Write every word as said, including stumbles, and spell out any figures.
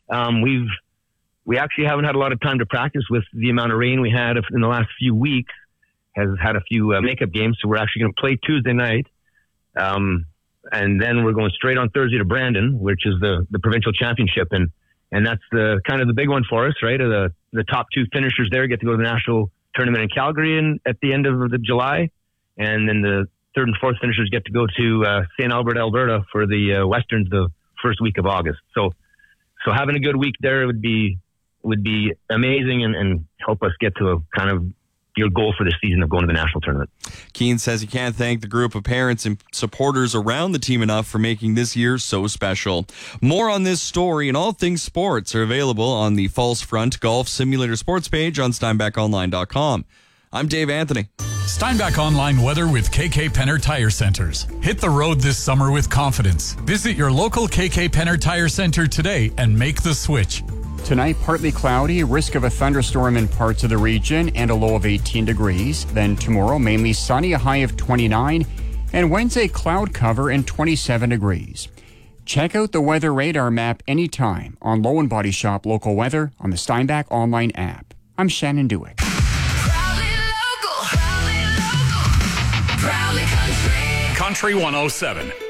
Um, we've we actually haven't had a lot of time to practice with the amount of rain we had in the last few weeks. Has had a few uh, makeup games, so we're actually going to play Tuesday night, um, and then we're going straight on Thursday to Brandon, which is the, the provincial championship, and and that's the kind of the big one for us, right? The the top two finishers there get to go to the national tournament in Calgary in, at the end of the July, and then the third and fourth finishers get to go to uh, Saint Albert, Alberta for the uh, Westerns the first week of August. So so having a good week there would be would be amazing and, and help us get to a kind of your goal for the season of going to the national tournament. Keane says he can't thank the group of parents and supporters around the team enough for making this year so special. More on this story and all things sports are available on the False Front Golf Simulator Sports page on Steinbach Online dot com. I'm Dave Anthony. Steinbach Online weather with K K Penner Tire Centers. Hit the road this summer with confidence. Visit your local K K Penner Tire Center today and make the switch. Tonight, partly cloudy, risk of a thunderstorm in parts of the region, and a low of eighteen degrees. Then tomorrow, mainly sunny, a high of twenty-nine, and Wednesday, cloud cover and twenty-seven degrees. Check out the weather radar map anytime on Low and Body Shop Local Weather on the Steinbach Online app. I'm Shannon Dewick. Proudly local, proudly local, proudly country. Country one oh seven.